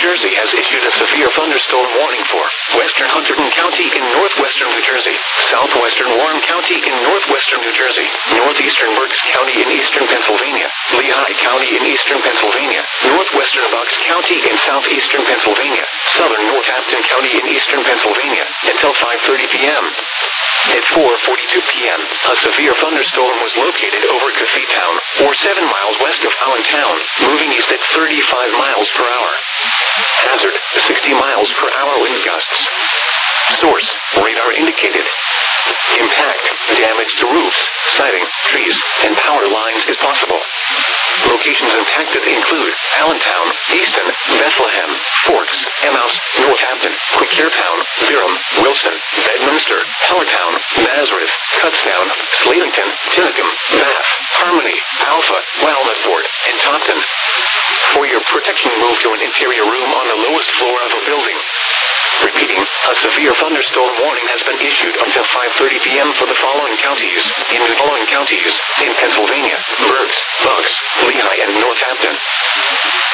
Jersey has issued a severe thunderstorm warning for western Hunterdon County in northwestern New Jersey, southwestern Warren County in northwestern New Jersey, northeastern Berks County in eastern Pennsylvania, Lehigh County in eastern Pennsylvania, northwestern Bucks County in southeastern Pennsylvania, southern Northampton County in eastern Pennsylvania, until 5:30 p.m. At 4:42 p.m., a severe thunderstorm was located over Coffeetown, or 7 miles west of Allentown, moving east at 35 miles per hour. Hazard, 60 miles per hour wind gusts. Source, radar indicated. Impact, damage to roofs, siding, trees, and power lines is possible. Locations impacted include Allentown, Easton, Bethlehem, Forks, Emmaus, Northampton, Quakertown, Durham, Wilson, Bedminster, Hellertown, Nazareth, Kutztown, Slavington, Tinicum, Bath, Harmony, Alpha, Walnutford, and Taunton. For your protection, move to an interior room on the lowest floor of a building. Repeating, a severe thunderstorm warning has been issued until 5:30 p.m. for the following counties.